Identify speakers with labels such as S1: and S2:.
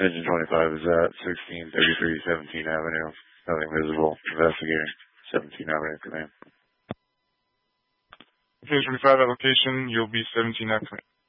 S1: Engine 25 is at 1633 17 Avenue. Nothing visible. Investigating. 17 Avenue, command.
S2: Okay, 25 at location. You'll be 17 at command.